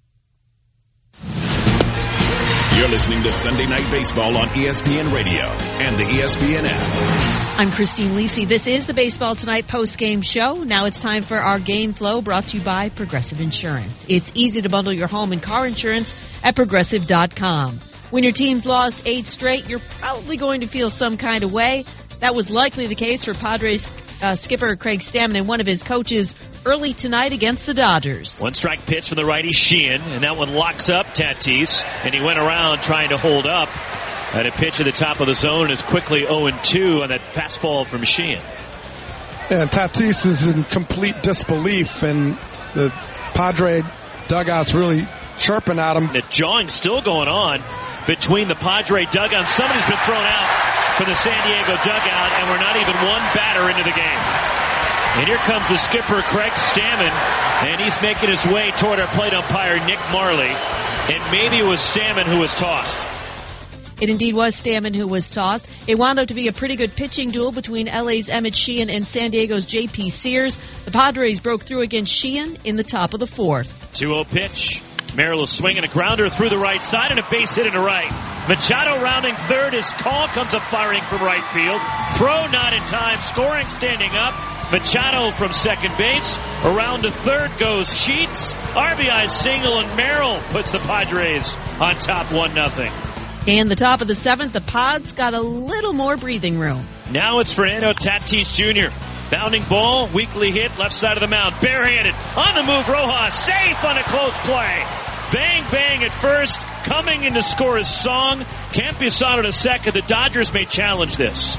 You're listening to Sunday Night Baseball on E S P N Radio and the E S P N app. I'm Christine Lisi. This is the Baseball Tonight post-game show. Now it's time for our game flow, brought to you by Progressive Insurance. It's easy to bundle your home and car insurance at Progressive dot com. When your team's lost eight straight, you're probably going to feel some kind of way. That was likely the case for Padres uh, skipper Craig Stammen and one of his coaches early tonight against the Dodgers. One strike pitch from the righty Sheehan, and that one locks up Tatis, and he went around trying to hold up at a pitch at the top of the zone, and is quickly oh and two on that fastball from Sheehan. And Tatis is in complete disbelief, and the Padre dugout's really chirping at him. The jawing still going on between the Padre dugout. Somebody's been thrown out for the San Diego dugout, and we're not even one batter into the game. And here comes the skipper, Craig Stammen, and he's making his way toward our plate umpire, Nick Marley. And maybe it was Stammen who was tossed. It indeed was Stammen who was tossed. It wound up to be a pretty good pitching duel between L A's Emmett Sheehan and San Diego's J P Sears. The Padres broke through against Sheehan in the top of the fourth. two oh pitch. Merrill swinging a grounder through the right side and a base hit into right. Machado rounding third. His call comes up firing from right field. Throw not in time. Scoring standing up. Machado from second base. Around to third goes Sheets. R B I single, and Merrill puts the Padres on top one nothing. In the top of the seventh, the Pods got a little more breathing room. Now it's Fernando Tatis Junior Bounding ball, weakly hit, left side of the mound. Barehanded, on the move, Rojas, safe on a close play. Bang, bang at first, coming in to score his song. Campusano to second. The Dodgers may challenge this.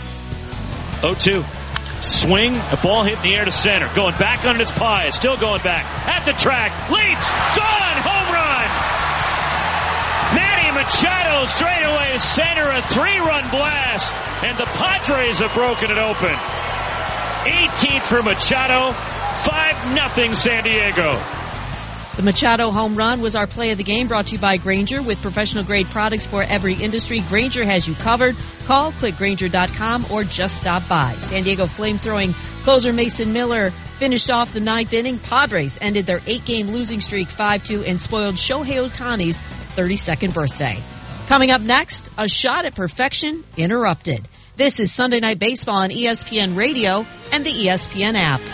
oh two. Swing, a ball hit in the air to center. Going back on his pie, still going back. At the track, leaps, gone, home run! Manny Machado straight away center, a three-run blast, and the Padres have broken it open. eighteenth for Machado, five nothing San Diego. The Machado home run was our play of the game, brought to you by Grainger. With professional-grade products for every industry, Grainger has you covered. Call, click Grainger dot com, or just stop by. San Diego flame-throwing closer Mason Miller finished off the ninth inning. Padres ended their eight-game losing streak five two and spoiled Shohei Ohtani's thirty-second birthday. Coming up next, a shot at perfection interrupted. This is Sunday Night Baseball on E S P N Radio and the E S P N app.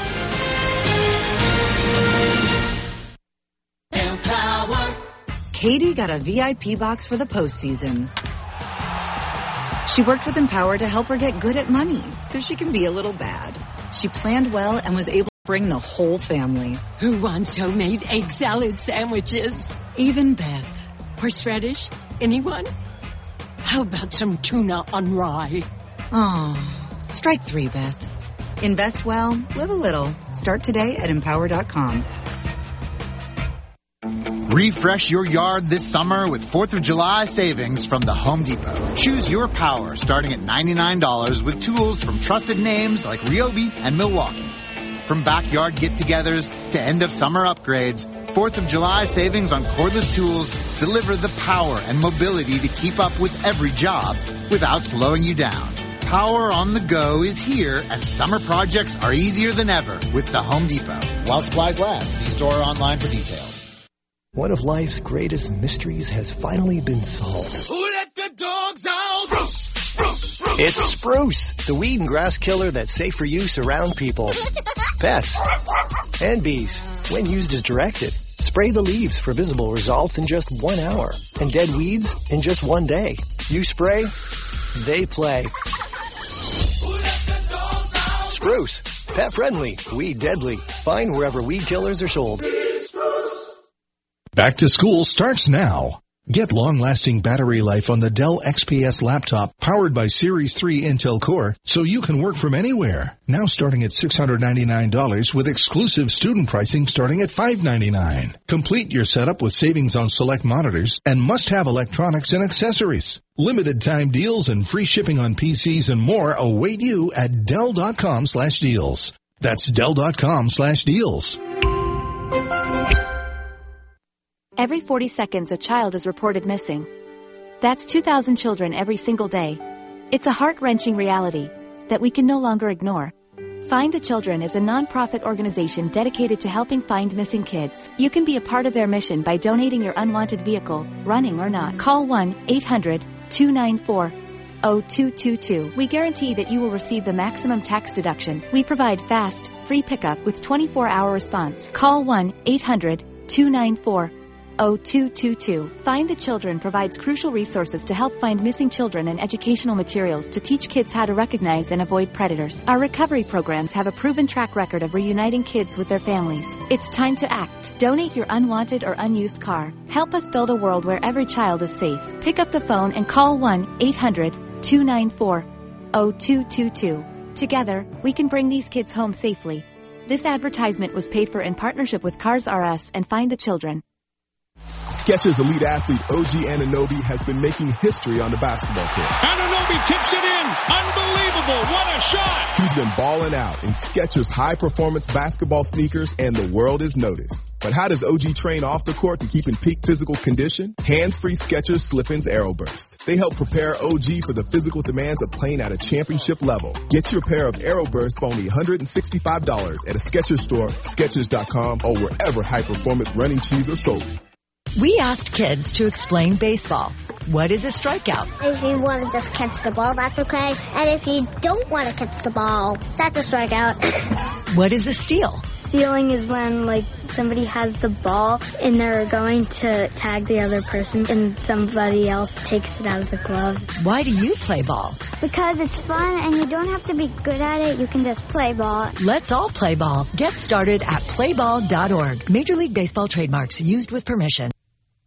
Katie got a V I P box for the postseason. She worked with Empower to help her get good at money so she can be a little bad. She planned well and was able to bring the whole family. Who wants homemade egg salad sandwiches? Even Beth. Horseradish? Anyone? How about some tuna on rye? Oh, strike three, Beth. Invest well, live a little. Start today at empower dot com. Refresh your yard this summer with fourth of July savings from the Home Depot. Choose your power starting at ninety-nine dollars with tools from trusted names like Ryobi and Milwaukee. From backyard get-togethers to end-of-summer upgrades, fourth of July savings on cordless tools deliver the power and mobility to keep up with every job without slowing you down. Power on the go is here, and summer projects are easier than ever with the Home Depot. While supplies last, see store or online for details. One of life's greatest mysteries has finally been solved. Who let the dogs out? Spruce, spruce, spruce. It's Spruce, the weed and grass killer that's safe for use around people, pets, and bees. When used as directed, spray the leaves for visible results in just one hour, and dead weeds in just one day. You spray, they play. Spruce, pet friendly, weed deadly. Find wherever weed killers are sold. Back to school starts now. Get long-lasting battery life on the Dell X P S laptop powered by Series three Intel Core so you can work from anywhere. Now starting at six hundred ninety-nine dollars with exclusive student pricing starting at five hundred ninety-nine dollars. Complete your setup with savings on select monitors and must-have electronics and accessories. Limited time deals and free shipping on P Cs and more await you at Dell dot com slash deals. That's Dell dot com slash deals. Every forty seconds, a child is reported missing. That's two thousand children every single day. It's a heart-wrenching reality that we can no longer ignore. Find the Children is a non-profit organization dedicated to helping find missing kids. You can be a part of their mission by donating your unwanted vehicle, running or not. Call one eight hundred two nine four zero two two two. We guarantee that you will receive the maximum tax deduction. We provide fast, free pickup with twenty-four hour response. Call one eight hundred two nine four zero two two two. Find the Children provides crucial resources to help find missing children and educational materials to teach kids how to recognize and avoid predators. Our recovery programs have a proven track record of reuniting kids with their families. It's time to act. Donate your unwanted or unused car. Help us build a world where every child is safe. Pick up the phone and call one eight hundred two nine four zero two two two. Together, we can bring these kids home safely. This advertisement was paid for in partnership with Cars R Us and Find the Children. Skechers elite athlete O G Anunoby has been making history on the basketball court. Anunoby tips it in. Unbelievable. What a shot. He's been balling out in Skechers high-performance basketball sneakers, and the world is noticed. But how does O G train off the court to keep in peak physical condition? Hands-free Skechers Slip-ins Aeroburst. They help prepare O G for the physical demands of playing at a championship level. Get your pair of Aeroburst for only one hundred sixty-five dollars at a Skechers store, Skechers dot com, or wherever high-performance running shoes are sold. We asked kids to explain baseball. What is a strikeout? If you want to just catch the ball, that's okay. And if you don't want to catch the ball, that's a strikeout. What is a steal? Stealing is when, like, somebody has the ball and they're going to tag the other person and somebody else takes it out of the glove. Why do you play ball? Because it's fun and you don't have to be good at it. You can just play ball. Let's all play ball. Get started at play ball dot org. Major League Baseball trademarks used with permission.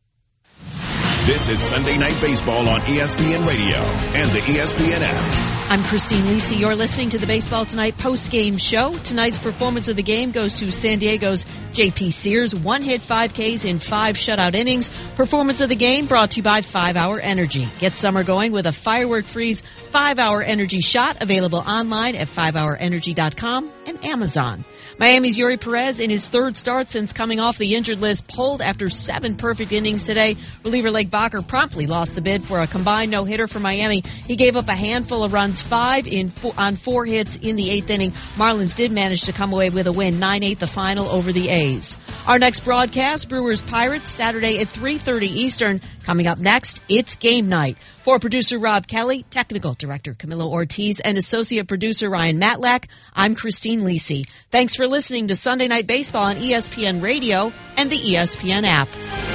This is Sunday Night Baseball on E S P N Radio and the E S P N app. I'm Christine Lisi. You're listening to the Baseball Tonight post-game show. Tonight's performance of the game goes to San Diego's J P Sears. One hit, five Ks in five shutout innings. Performance of the game brought to you by five hour Energy. Get summer going with a firework-free five hour Energy shot available online at five hour energy dot com and Amazon. Miami's Yuri Perez, in his third start since coming off the injured list, pulled after seven perfect innings today. Reliever Lake Bacher promptly lost the bid for a combined no-hitter for Miami. He gave up a handful of runs, five in four, on four hits in the eighth inning. Marlins did manage to come away with a win, nine eight the final over the A's. Our next broadcast, Brewers-Pirates, Saturday at three thirty Eastern. Coming up next, it's game night. For producer Rob Kelly, technical director Camilo Ortiz, and associate producer Ryan Matlack, I'm Christine Lisi. Thanks for listening to Sunday Night Baseball on E S P N Radio and the E S P N app.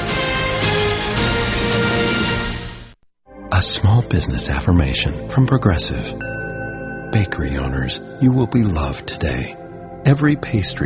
A small business affirmation from Progressive. Bakery owners, you will be loved today. Every pastry